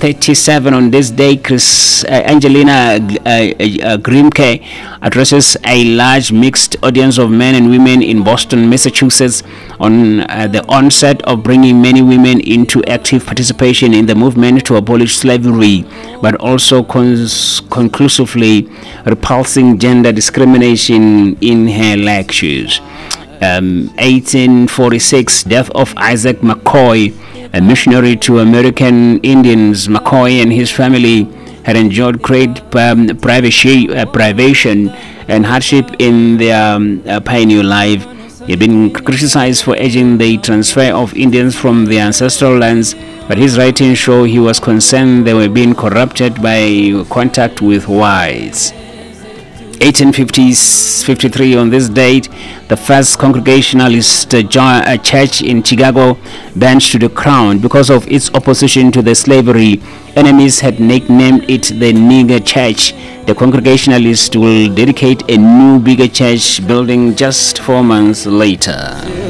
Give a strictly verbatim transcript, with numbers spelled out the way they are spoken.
thirty-seven on this day, Chris, uh, Angelina uh, uh, Grimke addresses a large mixed audience of men and women in Boston, Massachusetts, on uh, the onset of bringing many women into active participation in the movement to abolish slavery, but also cons- conclusively repulsing gender discrimination in her lectures. Um, eighteen forty-six, death of Isaac McCoy, a missionary to American Indians. McCoy and his family had enjoyed great um, privacy, uh, privation and hardship in their um, uh, pioneer life. He had been criticized for urging the transfer of Indians from their ancestral lands, but his writings show he was concerned they were being corrupted by contact with whites. eighteen fifty-three, on this date, the first Congregationalist uh, church in Chicago burned to the ground because of its opposition to the slavery. Enemies had nicknamed it the Nigger Church. The Congregationalists will dedicate a new, bigger church building just four months later.